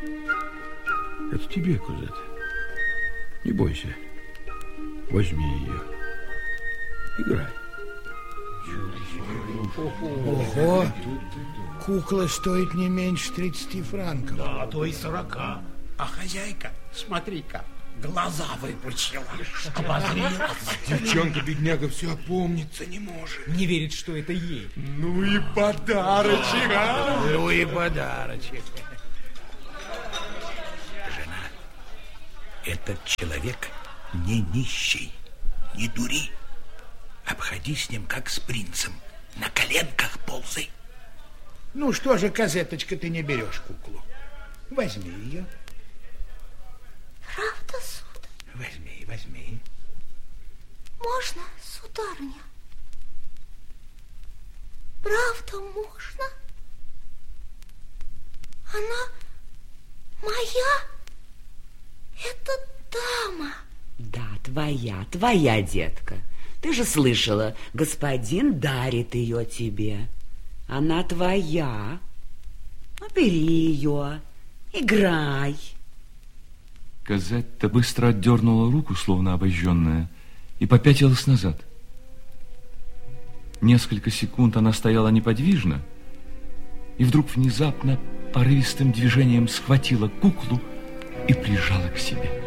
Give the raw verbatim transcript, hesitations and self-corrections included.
Это тебе, Козетта. Не бойся. Возьми ее. Играй. Ого! Кукла стоит не меньше тридцати франков. Да, а то и сорока. А хозяйка, смотри-ка, глаза выпучила, обозрилась. Девчонка-бедняга все опомниться не может. Не верит, что это ей. Ну и подарочек, а? Ну и подарочек. Жена, этот человек не нищий, не дури. Обходись с ним, как с принцем. На коленках ползай. Ну что же, Козеточка, ты не берешь куклу? Возьми ее. Правда, сударь? Возьми, возьми. Можно, сударыня? Правда, можно? Она моя? Это дама. Да, твоя, твоя, детка. Ты же слышала, господин дарит ее тебе. Она твоя. Ну, бери ее, играй. Козетта быстро отдернула руку, словно обожженная, и попятилась назад. Несколько секунд она стояла неподвижно, и вдруг внезапно порывистым движением схватила куклу и прижала к себе.